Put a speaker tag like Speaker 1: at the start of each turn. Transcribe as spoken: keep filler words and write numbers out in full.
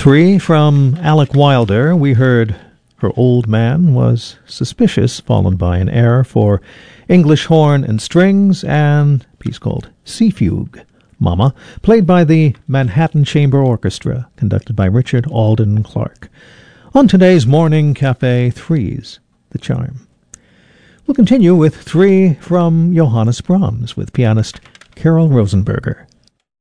Speaker 1: three from Alec Wilder, we heard Her Old Man Was Suspicious, followed by an air for English horn and strings, and a piece called Sea Fugue, Mama, played by the Manhattan Chamber Orchestra, conducted by Richard Alden Clark. On today's Morning Cafe, threes, The Charm. We'll continue with three from Johannes Brahms with pianist Carol Rosenberger.